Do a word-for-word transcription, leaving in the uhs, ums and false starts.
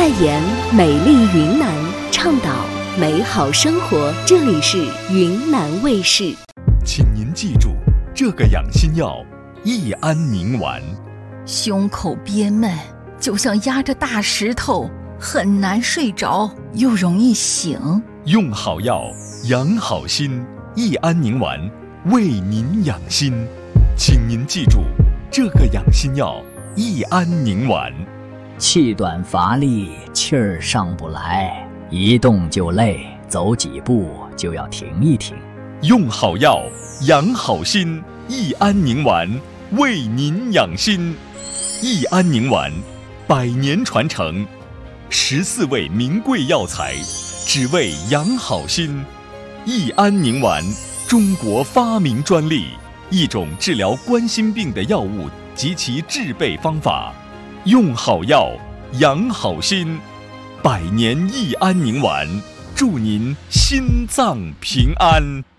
代言美丽云南，倡导美好生活。这里是云南卫视。 请您记住这个养心药益安宁丸。 胸口憋闷，就像压着大石头，很难睡着，又容易醒。 用好药，养好心，益安宁丸为您养心。请您记住这个养心药益安宁丸。 气短乏力，气儿上不来，一动就累，走几步就要停一停。 用好药，养好心，益安宁丸为您养心。益安宁丸，百年传承，十四味名贵药材，只为养好心。益安宁丸，中国发明专利，一种治疗冠心病的药物及其制备方法。用好药，养好心，百年益安宁丸，祝您心脏平安。